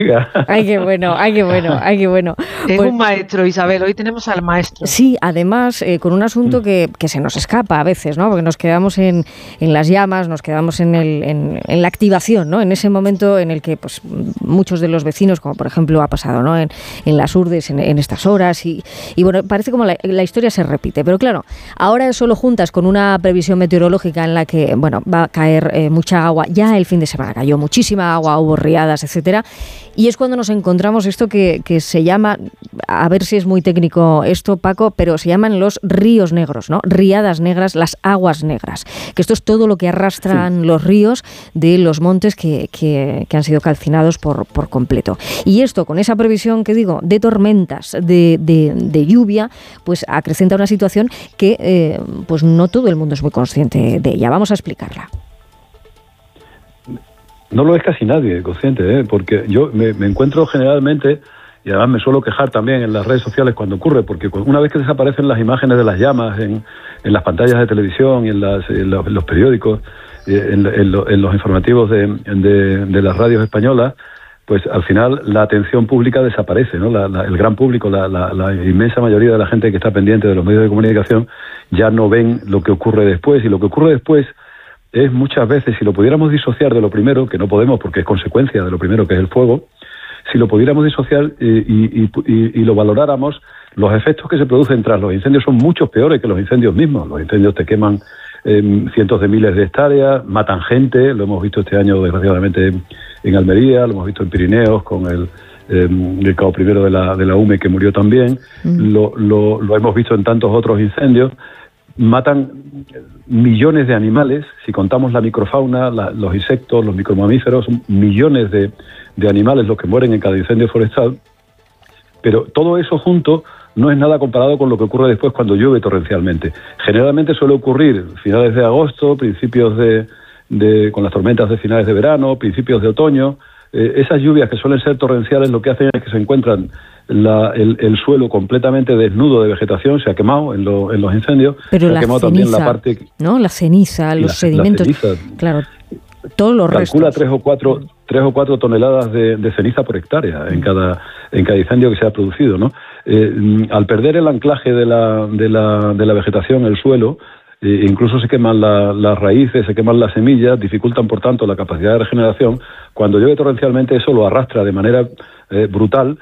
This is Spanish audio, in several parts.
Ay, qué bueno, ay, qué bueno, ay, qué bueno. Es un maestro, Isabel, hoy tenemos al maestro. Sí, además, con un asunto que se nos escapa a veces, ¿no? Porque nos quedamos en las llamas, nos quedamos en la activación, ¿no? En ese momento en el que pues muchos de los vecinos, como por ejemplo ha pasado, ¿no? En las Urdes, en estas horas, y bueno, parece como la historia se repite. Pero claro, ahora eso lo juntas con una previsión meteorológica en la que, bueno, va a caer mucha agua. Ya el fin de semana cayó muchísima agua, hubo riadas, etcétera. Y es cuando nos encontramos esto que se llama, a ver si es muy técnico esto, Paco, pero se llaman los ríos negros, ¿no? Riadas negras, las aguas negras. Que esto es todo lo que arrastran los ríos de los montes que han sido calcinados por completo. Y esto, con esa previsión que digo, de tormentas, de lluvia, pues acrecenta una situación que pues no todo el mundo es muy consciente de ella. Vamos a explicarla. No lo es casi nadie consciente, porque yo me encuentro generalmente, y además me suelo quejar también en las redes sociales cuando ocurre, porque una vez que desaparecen las imágenes de las llamas en las pantallas de televisión y en los periódicos, en los informativos de las radios españolas, pues al final la atención pública desaparece, ¿no? El gran público, la inmensa mayoría de la gente que está pendiente de los medios de comunicación ya no ven lo que ocurre después, y lo que ocurre después es muchas veces, si lo pudiéramos disociar de lo primero, que no podemos porque es consecuencia de lo primero, que es el fuego, si lo pudiéramos disociar y lo valoráramos, los efectos que se producen tras los incendios son mucho peores que los incendios mismos. Los incendios te queman cientos de miles de hectáreas, matan gente, lo hemos visto este año desgraciadamente en Almería, lo hemos visto en Pirineos con el cabo primero de la UME que murió también, lo hemos visto en tantos otros incendios. Matan millones de animales, si contamos la microfauna, los insectos, los micromamíferos, son millones de animales los que mueren en cada incendio forestal, pero todo eso junto no es nada comparado con lo que ocurre después cuando llueve torrencialmente. Generalmente suele ocurrir finales de agosto, principios con las tormentas de finales de verano, principios de otoño. Esas lluvias que suelen ser torrenciales lo que hacen es que se encuentran el suelo completamente desnudo de vegetación, se ha quemado en los incendios, pero se ha quemado ceniza, también la parte, ¿no? La ceniza, los sedimentos, claro, todos los calcula restos. 3 o 4 toneladas de ceniza por hectárea en cada incendio que se ha producido, ¿no? Al perder el anclaje de la vegetación, el suelo, incluso se queman las raíces, se queman las semillas, dificultan por tanto la capacidad de regeneración. Cuando llueve torrencialmente eso lo arrastra de manera brutal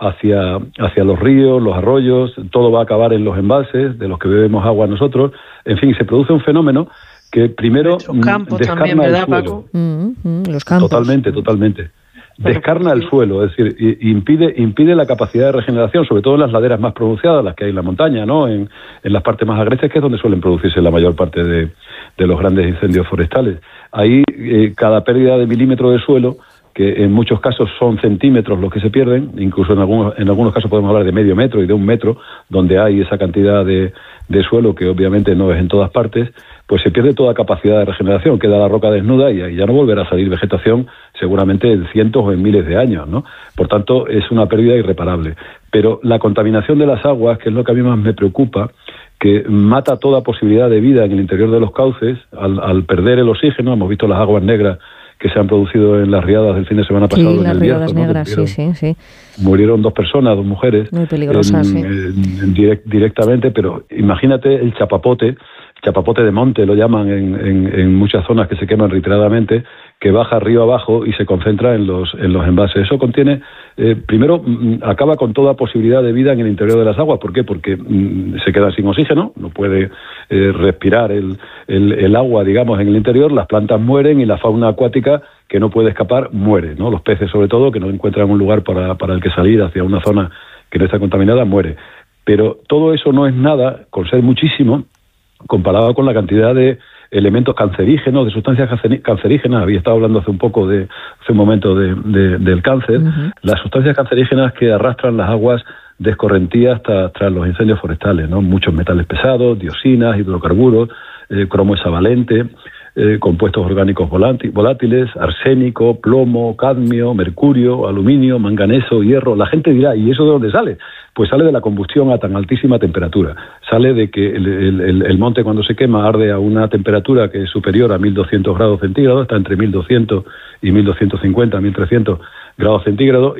hacia los ríos, los arroyos, todo va a acabar en los embalses de los que bebemos agua nosotros. En fin, se produce un fenómeno que primero descarna el suelo. Los campos. Totalmente. Descarna el suelo, es decir, impide la capacidad de regeneración, sobre todo en las laderas más pronunciadas, las que hay en la montaña, ¿no? En las partes más agrestes, que es donde suelen producirse la mayor parte de los grandes incendios forestales. Ahí cada pérdida de milímetro de suelo, que en muchos casos son centímetros los que se pierden, incluso en algunos casos podemos hablar de medio metro y de 1 metro, donde hay esa cantidad de suelo, que obviamente no es en todas partes, pues se pierde toda capacidad de regeneración, queda la roca desnuda y ahí ya no volverá a salir vegetación seguramente en cientos o en miles de años, ¿no? Por tanto, es una pérdida irreparable. Pero la contaminación de las aguas, que es lo que a mí más me preocupa, que mata toda posibilidad de vida en el interior de los cauces, al perder el oxígeno. Hemos visto las aguas negras que se han producido en las riadas del fin de semana pasado. Sí, las riadas negras, sí. Murieron 2 personas, 2 mujeres. Muy peligrosas, sí. Directamente, pero imagínate el chapapote de monte, lo llaman en muchas zonas que se queman reiteradamente, que baja río abajo y se concentra en los embalses. Eso contiene, primero, acaba con toda posibilidad de vida en el interior de las aguas. ¿Por qué? Porque se queda sin oxígeno, no puede respirar el agua, digamos, en el interior, las plantas mueren y la fauna acuática, que no puede escapar, muere, ¿no? Los peces, sobre todo, que no encuentran un lugar para el que salir hacia una zona que no está contaminada, muere. Pero todo eso no es nada, con ser muchísimo, comparado con la cantidad de elementos cancerígenos, de sustancias cancerígenas. Había estado hablando hace un momento del cáncer. Las sustancias cancerígenas que arrastran las aguas de escorrentía tras los incendios forestales, ¿no? Muchos metales pesados, dioxinas, hidrocarburos, cromo hexavalente. compuestos orgánicos volátiles, arsénico, plomo, cadmio, mercurio, aluminio, manganeso, hierro. La gente dirá, ¿y eso de dónde sale? Pues sale de la combustión a tan altísima temperatura. Sale de que el monte, cuando se quema, arde a una temperatura que es superior a 1200 grados centígrados, está entre 1200 y 1250, 1300 grados centígrados,